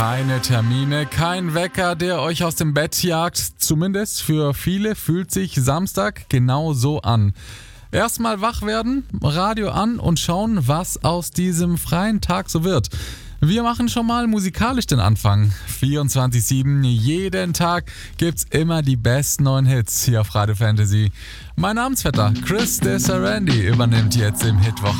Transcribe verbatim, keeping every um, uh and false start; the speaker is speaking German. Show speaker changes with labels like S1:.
S1: Keine Termine, kein Wecker, der euch aus dem Bett jagt. Zumindest für viele fühlt sich Samstag genau so an. Erstmal wach werden, Radio an und schauen, was aus diesem freien Tag so wird. Wir machen schon mal musikalisch den Anfang. vierundzwanzig sieben, jeden Tag gibt's immer die besten neuen Hits hier auf Radio Fantasy. Mein Namensvetter Chris de Sarandi übernimmt jetzt im Hitwoch